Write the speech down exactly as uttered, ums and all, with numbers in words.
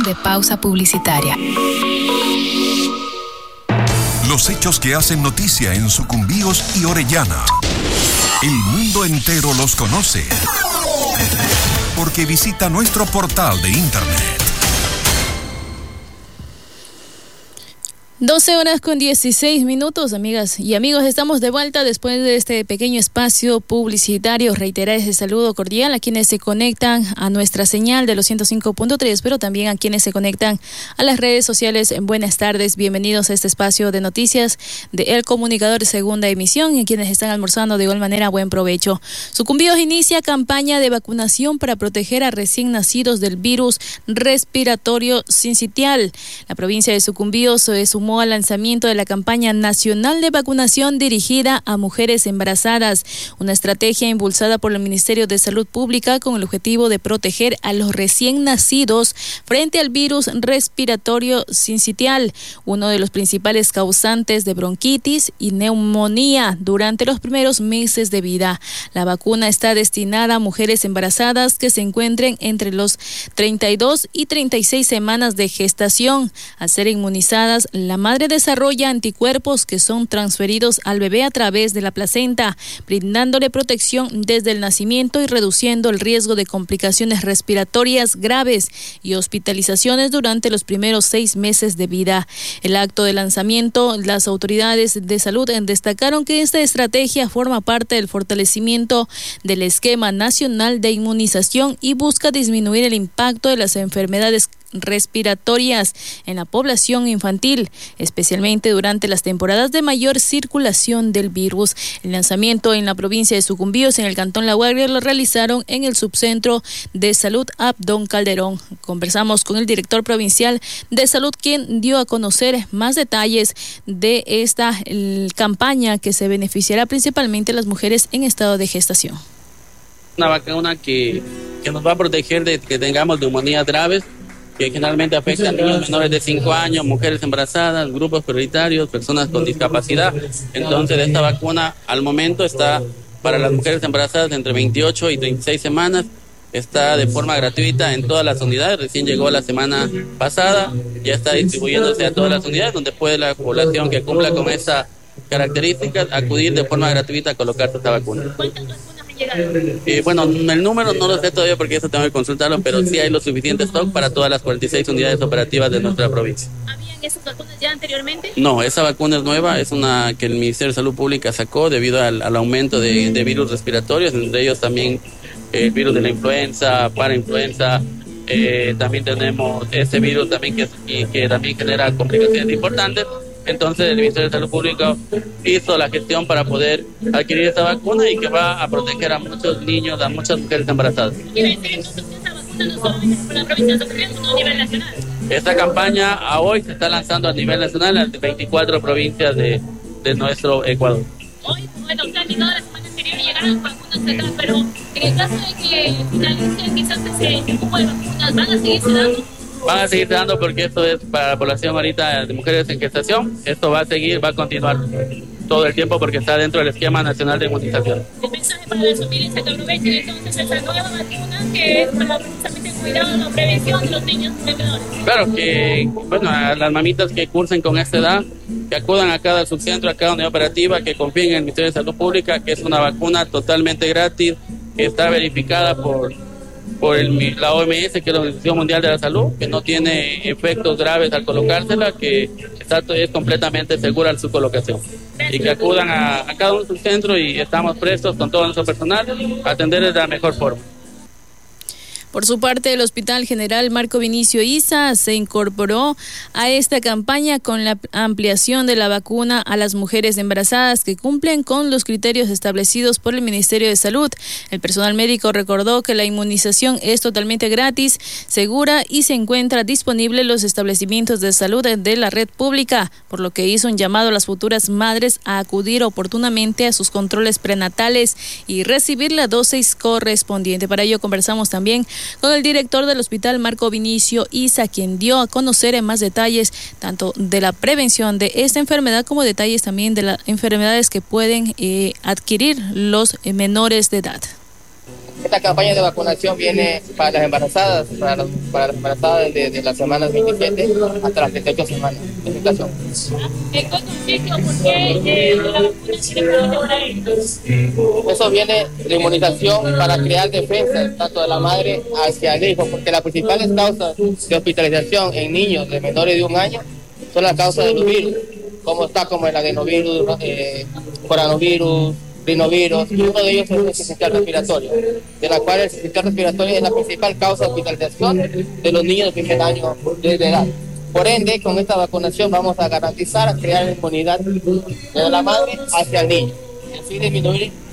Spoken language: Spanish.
de pausa publicitaria. Los hechos que hacen noticia en Sucumbíos y Orellana. El mundo entero los conoce. Porque visita nuestro portal de internet. doce horas con dieciséis minutos, amigas y amigos, estamos de vuelta después de este pequeño espacio publicitario. Reiterar ese saludo cordial a quienes se conectan a nuestra señal de los ciento cinco punto tres, pero también a quienes se conectan a las redes sociales. Buenas tardes, bienvenidos a este espacio de noticias de El Comunicador, segunda emisión, y quienes están almorzando de igual manera, buen provecho. Sucumbíos inicia campaña de vacunación para proteger a recién nacidos del virus respiratorio sincitial. La provincia de Sucumbíos se sumó al lanzamiento de la campaña nacional de vacunación dirigida a mujeres embarazadas, una estrategia impulsada por el Ministerio de Salud Pública con el objetivo de proteger a los recién nacidos frente al virus respiratorio sincitial, uno de los principales causantes de bronquitis y neumonía durante los primeros meses de vida. La vacuna está destinada a mujeres embarazadas que se encuentren entre los treinta y dos y treinta y seis semanas de gestación. Al ser inmunizadas, la madre desarrolla anticuerpos que son transferidos al bebé a través de la placenta, brindándole protección desde el nacimiento y reduciendo el riesgo de complicaciones respiratorias graves y hospitalizaciones durante los primeros seis meses de vida. El acto de lanzamiento, las autoridades de salud destacaron que esta estrategia forma parte del fortalecimiento del esquema nacional de inmunización y busca disminuir el impacto de las enfermedades respiratorias en la población infantil, especialmente durante las temporadas de mayor circulación del virus. El lanzamiento en la provincia de Sucumbíos, en el cantón La Guardia, lo realizaron en el Subcentro de Salud Abdón Calderón. Conversamos con el director provincial de salud, quien dio a conocer más detalles de esta el, campaña que se beneficiará principalmente a las mujeres en estado de gestación. Una vacuna que, que nos va a proteger de que tengamos neumonías graves, que generalmente afecta a niños menores de cinco años, mujeres embarazadas, grupos prioritarios, personas con discapacidad. Entonces, esta vacuna al momento está para las mujeres embarazadas entre veintiocho y treinta y seis semanas. Está de forma gratuita en todas las unidades. Recién llegó la semana pasada, ya está distribuyéndose a todas las unidades donde puede la población que cumpla con esas características acudir de forma gratuita a colocarse esta vacuna. Eh, bueno, el número no lo sé todavía porque eso tengo que consultarlo, pero sí hay lo suficiente stock para todas las cuarenta y seis unidades operativas de nuestra provincia. ¿Habían esas vacunas ya anteriormente? No, esa vacuna es nueva, es una que el Ministerio de Salud Pública sacó debido al, al aumento de, de virus respiratorios, entre ellos también el virus de la influenza, parainfluenza. Eh, también tenemos ese virus también que, que también genera complicaciones importantes. Entonces el Ministerio de Salud Pública hizo la gestión para poder adquirir esta vacuna y que va a proteger a muchos niños, a muchas mujeres embarazadas. ¿Quiere decir entonces que esta vacuna no solamente por la provincia de Sucumbíos, sino a nivel nacional? Esta campaña a hoy se está lanzando a nivel nacional en veinticuatro provincias de, de nuestro Ecuador. Hoy, bueno, usted y toda la semana anterior llegaron vacunas acá, pero en el caso de que finalice quizás ese grupo de vacunas, ¿van a seguirse dando? Van a seguir dando porque esto es para la población ahorita de mujeres en gestación. Esto va a seguir, va a continuar todo el tiempo porque está dentro del esquema nacional de inmunización. El mensaje para las familias es que aprovechen entonces esa nueva vacuna que es para precisamente cuidado, la prevención de los niños menores. Claro que, bueno, a las mamitas que cursen con esta edad, que acudan a cada subcentro, a cada unidad operativa, que confíen en el Ministerio de Salud Pública, que es una vacuna totalmente gratis, que está verificada por por el, la O M S, que es la Organización Mundial de la Salud, que no tiene efectos graves al colocársela, que está, es completamente segura su colocación. Y que acudan a, a cada uno de sus centros y estamos prestos con todo nuestro personal a atenderles de la mejor forma. Por su parte, el Hospital General Marco Vinicio Isa se incorporó a esta campaña con la ampliación de la vacuna a las mujeres embarazadas que cumplen con los criterios establecidos por el Ministerio de Salud. El personal médico recordó que la inmunización es totalmente gratis, segura y se encuentra disponible en los establecimientos de salud de la red pública, por lo que hizo un llamado a las futuras madres a acudir oportunamente a sus controles prenatales y recibir la dosis correspondiente. Para ello conversamos también con el director del Hospital Marco Vinicio Isa, quien dio a conocer en más detalles tanto de la prevención de esta enfermedad como detalles también de las enfermedades que pueden eh, adquirir los eh, menores de edad. Esta campaña de vacunación viene para las embarazadas, para, los, para las embarazadas desde de las semanas veintisiete hasta las treinta y ocho semanas de gestación. ¿En qué consiste o por qué la vacuna tiene para ellos? Eso viene de inmunización para crear defensas tanto de la madre hacia el hijo, porque las principales causas de hospitalización en niños de menores de un año son las causas de los virus, como está como el adenovirus, eh, coronavirus, rinovirus, y uno de ellos es el sincicial respiratorio, de la cual el sincicial respiratorio es la principal causa de hospitalización de los niños de primer año de edad. Por ende, con esta vacunación vamos a garantizar crear inmunidad de la madre hacia el niño, y así disminuir